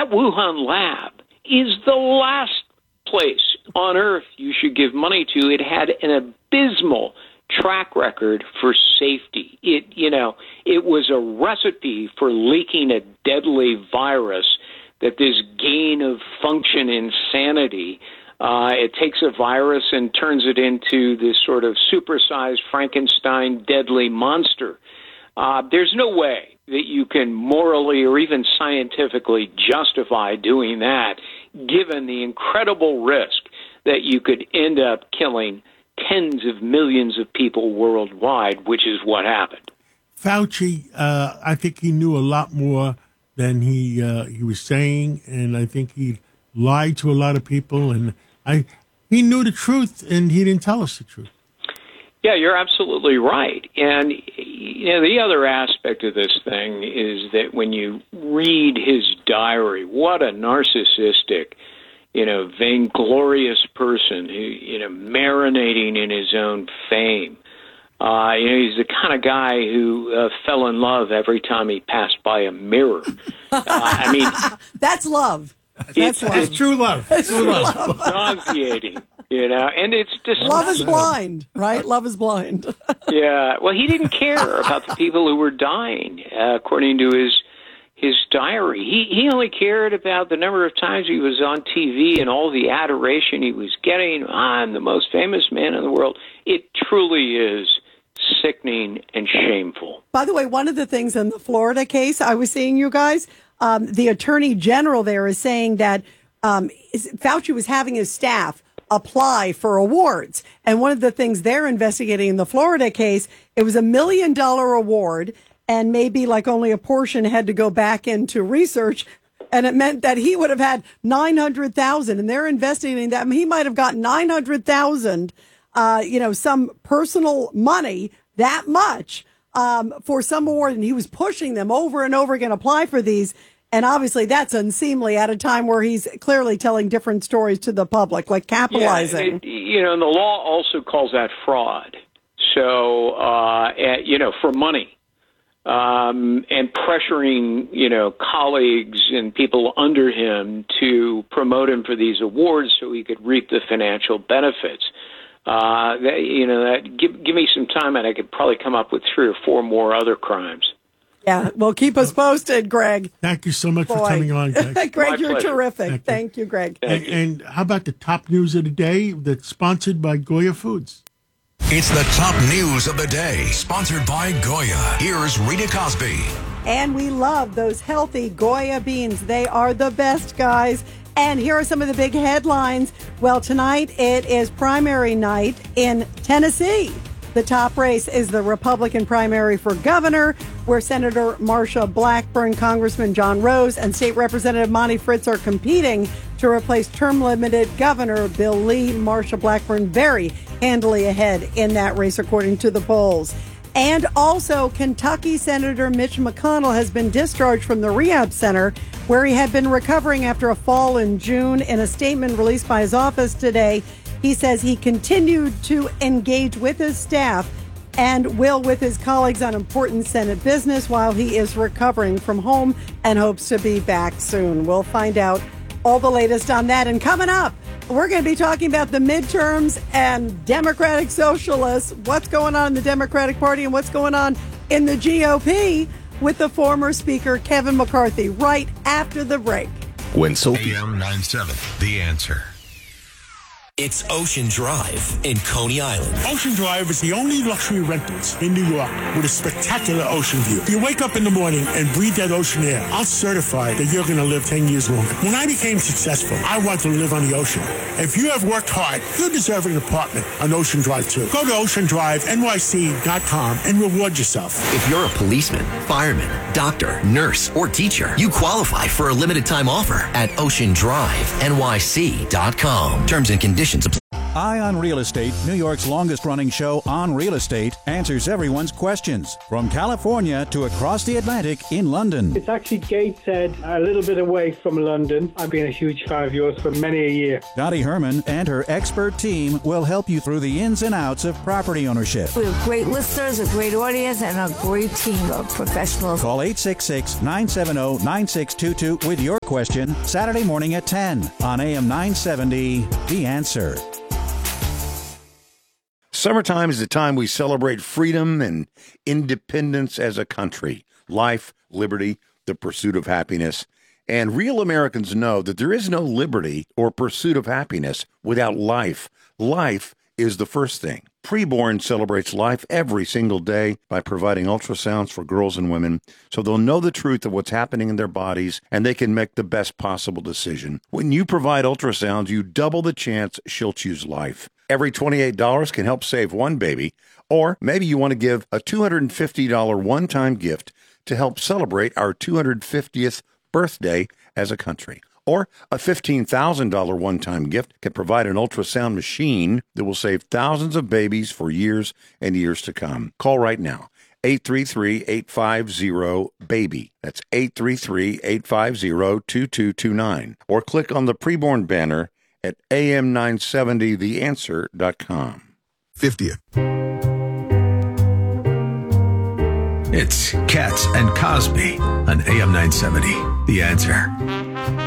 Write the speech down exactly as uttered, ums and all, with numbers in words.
that Wuhan lab is the last place on earth you should give money to. It had an abysmal track record for safety. It, you know, it was a recipe for leaking a deadly virus that this gain of function insanity, uh, it takes a virus and turns it into this sort of supersized Frankenstein deadly monster. Uh, there's no way that you can morally or even scientifically justify doing that, given the incredible risk that you could end up killing tens of millions of people worldwide, which is what happened. Fauci, uh, I think he knew a lot more than he uh, he was saying, and I think he lied to a lot of people, and I he knew the truth, and he didn't tell us the truth. Yeah, you're absolutely right. And you know, the other aspect of this thing is that when you read his diary, what a narcissistic, you know, vainglorious person who, you know, marinating in his own fame. Uh, you know, he's the kind of guy who uh, fell in love every time he passed by a mirror. Uh, I mean, that's love. That's it's, love. It's true love. It's true love. Nauseating, you know, and it's just love is blind, right? Love is blind. Yeah. Well, he didn't care about the people who were dying, uh, according to his his diary. He he only cared about the number of times he was on T V and all the adoration he was getting. I'm the most famous man in the world. It truly is sickening and shameful. By the way, one of the things in the Florida case I was seeing, you guys, um, the attorney general there is saying that um, Fauci was having his staff apply for awards. And one of the things they're investigating in the Florida case, it was a million dollar award, and maybe like only a portion had to go back into research. And it meant that he would have had nine hundred thousand dollars, and they're investigating that. I mean, he might have gotten nine hundred thousand dollars, uh, you know, some personal money, that much, um, for some award. And he was pushing them over and over again, apply for these. And obviously that's unseemly at a time where he's clearly telling different stories to the public, like capitalizing. Yeah, it, you know, and the law also calls that fraud. So, uh, you know, for money. Um, and pressuring, you know, colleagues and people under him to promote him for these awards so he could reap the financial benefits. Uh, that, you know, that give, give me some time and I could probably come up with three or four more other crimes. Yeah, well, keep us posted, Greg. Thank you so much Boy. for coming on, Greg. Greg, My you're pleasure. terrific. Thank, Thank you, Greg. And, and how about the top news of the day that's sponsored by Goya Foods? It's the top news of the day, sponsored by Goya. Here's Rita Cosby. And we love those healthy Goya beans. They are the best, guys. And here are some of the big headlines. Well, tonight it is primary night in Tennessee. The top race is the Republican primary for governor, where Senator Marsha Blackburn, Congressman John Rose, and State Representative Monty Fritz are competing to replace term-limited Governor Bill Lee. Marsha Blackburn very handily ahead in that race, according to the polls. And also, Kentucky Senator Mitch McConnell has been discharged from the rehab center where he had been recovering after a fall in June. In a statement released by his office today, he says he continued to engage with his staff and will with his colleagues on important Senate business while he is recovering from home and hopes to be back soon. We'll find out all the latest on that. And coming up, we're going to be talking about the midterms and Democratic Socialists, what's going on in the Democratic Party and what's going on in the G O P with the former Speaker Kevin McCarthy right after the break. When Sophie A M ninety-seven, The Answer. It's Ocean Drive in Coney Island. Ocean Drive is the only luxury rentals in New York with a spectacular ocean view. You wake up in the morning and breathe that ocean air. I'll certify that you're going to live ten years longer. When I became successful, I wanted to live on the ocean. If you have worked hard, you deserve an apartment on Ocean Drive too. Go to ocean drive N Y C dot com and reward yourself. If you're a policeman, fireman, doctor, nurse, or teacher, you qualify for a limited time offer at ocean drive N Y C dot com. Terms and conditions apply. Eye on Real Estate, New York's longest-running show on real estate, answers everyone's questions. From California to across the Atlantic in London. It's actually Gateshead, a little bit away from London. I've been a huge fan of yours for many a year. Dottie Herman and her expert team will help you through the ins and outs of property ownership. We have great listeners, a great audience, and a great team of professionals. Call eight six six, nine seven zero, nine six two two with your question Saturday morning at ten on A M nine seventy, The Answer. Summertime is the time we celebrate freedom and independence as a country. Life, liberty, the pursuit of happiness. And real Americans know that there is no liberty or pursuit of happiness without life. Life is the first thing. Preborn celebrates life every single day by providing ultrasounds for girls and women so they'll know the truth of what's happening in their bodies and they can make the best possible decision. When you provide ultrasounds, you double the chance she'll choose life. Every twenty-eight dollars can help save one baby, or maybe you want to give a two hundred fifty dollars one-time gift to help celebrate our two hundred fiftieth birthday as a country. Or a fifteen thousand dollars one-time gift can provide an ultrasound machine that will save thousands of babies for years and years to come. Call right now, eight three three, eight five zero, BABY. That's eight three three, eight five zero, two two two nine. Or click on the Preborn banner at A M nine seventy the answer dot com. fiftieth. It's Katz and Cosby on A M nine seventy, The Answer.